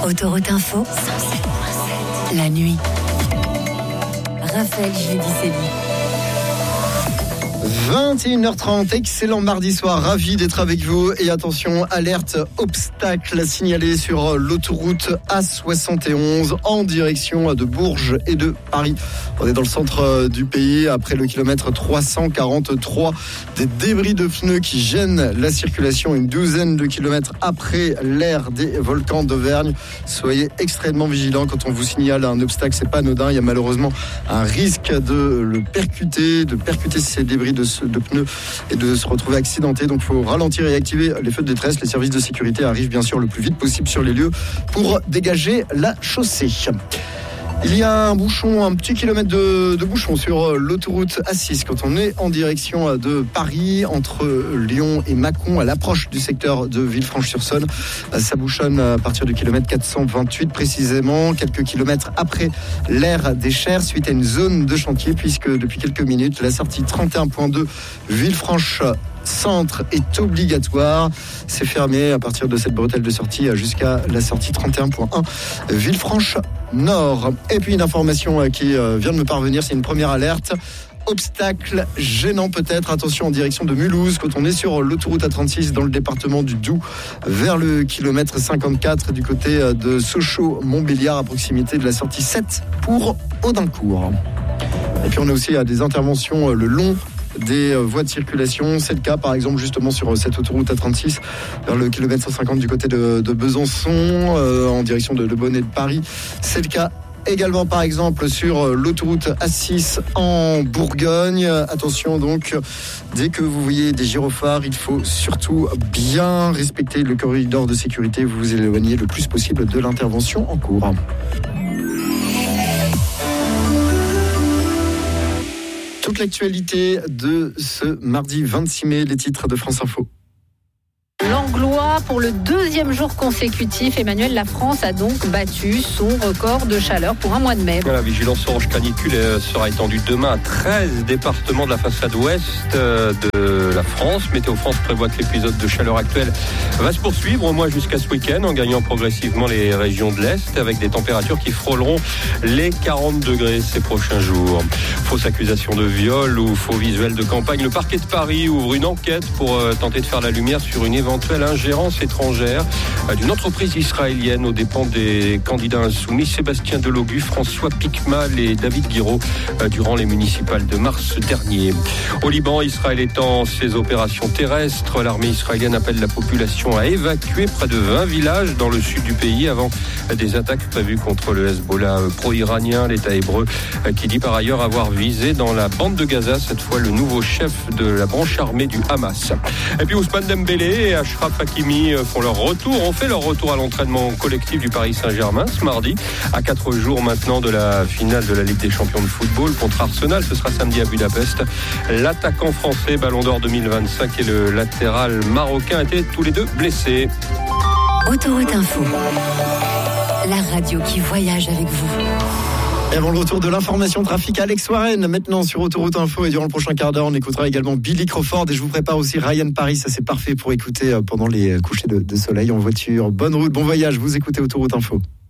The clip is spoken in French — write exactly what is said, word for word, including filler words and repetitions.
Autoroute Info, la nuit. Raphaël Judicelli. vingt et une heures trente, excellent mardi soir, ravi d'être avec vous. Et attention, alerte obstacle signalé sur l'autoroute A soixante et onze en direction de Bourges et de Paris. On est dans le centre du pays, après le kilomètre trois cent quarante-trois. Des débris de pneus qui gênent la circulation une douzaine de kilomètres après l'ère des volcans d'Auvergne. Soyez extrêmement vigilants quand on vous signale un obstacle, c'est pas anodin. Il y a malheureusement un risque de le percuter, de percuter ces débris de, de pneus et de se retrouver accidenté. Donc il faut ralentir et activer les feux de détresse. Les services de sécurité arrivent bien sûr le plus vite possible sur les lieux pour dégager la chaussée. Il y a un bouchon, un petit kilomètre de, de bouchon sur l'autoroute A six quand on est en direction de Paris, entre Lyon et Mâcon, à l'approche du secteur de Villefranche-sur-Saône. Ça bouchonne à partir du kilomètre quatre cent vingt-huit précisément, quelques kilomètres après l'aire des Chers, suite à une zone de chantier, puisque depuis quelques minutes, la sortie trente et un point deux Villefranche centre est obligatoire. C'est fermé à partir de cette bretelle de sortie jusqu'à la sortie trente et un point un Villefranche Nord. Et puis une information qui vient de me parvenir, c'est une première alerte. Obstacle gênant peut-être, attention en direction de Mulhouse quand on est sur l'autoroute A trente-six dans le département du Doubs vers le kilomètre cinquante-quatre du côté de Sochaux-Montbéliard à proximité de la sortie sept pour Audincourt. Et puis on a aussi des interventions le long des voies de circulation. C'est le cas par exemple justement sur cette autoroute A trente-six vers le kilomètre cent cinquante du côté de, de Besançon euh, en direction de Le Bonnet de Paris. C'est le cas également par exemple sur l'autoroute A six en Bourgogne. Attention donc, dès que vous voyez des gyrophares, il faut surtout bien respecter le corridor de sécurité. Vous vous éloignez le plus possible de l'intervention en cours. Toute l'actualité de ce mardi vingt-six mai, les titres de France Info. L'Anglois, pour le deuxième jour consécutif, Emmanuel, la France a donc battu son record de chaleur pour un mois de mai. La vigilance orange canicule sera étendue demain à treize départements de la façade ouest de la France. Météo France prévoit que l'épisode de chaleur actuel va se poursuivre au moins jusqu'à ce week-end, en gagnant progressivement les régions de l'Est, avec des températures qui frôleront les quarante degrés ces prochains jours. Fausse accusation de viol ou faux visuel de campagne. Le parquet de Paris ouvre une enquête pour tenter de faire la lumière sur une éventuelle ingérence étrangère d'une entreprise israélienne aux dépens des candidats insoumis Sébastien Delogu, François Piquemal et David Guiraud durant les municipales de mars dernier. Au Liban, Israël étend ses opérations terrestres. L'armée israélienne appelle la population à évacuer près de vingt villages dans le sud du pays avant des attaques prévues contre le Hezbollah pro-iranien. L'État hébreu qui dit par ailleurs avoir visé dans la bande de Gaza cette fois le nouveau chef de la branche armée du Hamas. Et puis Ousmane Dembélé et Achraf Hakimi font leur retour, ont fait leur retour à l'entraînement collectif du Paris Saint-Germain ce mardi, à quatre jours maintenant de la finale de la Ligue des Champions de football contre Arsenal. Ce sera samedi à Budapest. L'attaquant français Ballon d'Or deux mille vingt-cinq et le latéral marocain étaient tous les deux blessés. Autoroute Info, la radio qui voyage avec vous. Et avant le retour de l'information trafic, Alex Warren, maintenant sur Autoroute Info. Et durant le prochain quart d'heure, on écoutera également Billy Crawford. Et je vous prépare aussi Ryan Paris. Ça, c'est parfait pour écouter pendant les couchers de, de soleil en voiture. Bonne route, bon voyage. Vous écoutez Autoroute Info.